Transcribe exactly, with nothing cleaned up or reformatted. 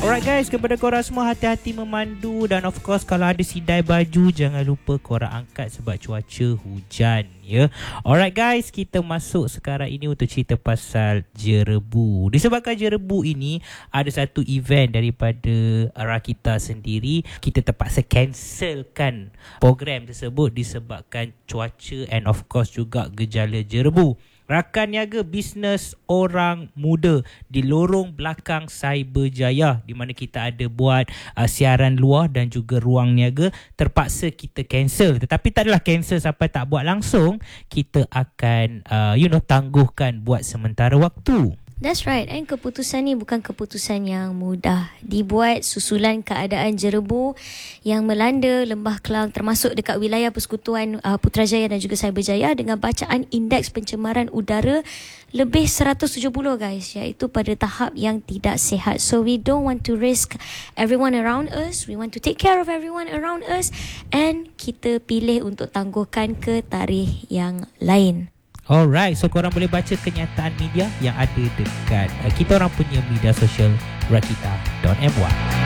Alright guys, kepada korang semua, hati-hati memandu. Dan of course, kalau ada sidai baju, jangan lupa korang angkat sebab cuaca hujan, ya. Alright guys, kita masuk sekarang ini untuk cerita pasal Jerebu. Disebabkan Jerebu ini ada satu event daripada Rakita sendiri, kita terpaksa cancelkan program tersebut disebabkan cuaca and of course juga gejala Jerebu. Rakan niaga bisnes orang muda di lorong belakang Cyberjaya, di mana kita ada buat uh, siaran luar dan juga ruang niaga, terpaksa kita cancel. Tetapi tak adalah cancel sampai tak buat langsung. Kita akan uh, you know tangguhkan buat sementara waktu. That's right. And keputusan ni bukan keputusan yang mudah. Dibuat susulan keadaan Jerebu yang melanda Lembah Kelang, termasuk dekat wilayah persekutuan uh, Putrajaya dan juga Cyberjaya, dengan bacaan indeks pencemaran udara lebih seratus tujuh puluh guys, iaitu pada tahap yang tidak sihat. So we don't want to risk everyone around us. We want to take care of everyone around us, and kita pilih untuk tangguhkan ke tarikh yang lain. Alright, so korang boleh baca kenyataan media yang ada dekat uh, kita orang punya media sosial rakita dot my.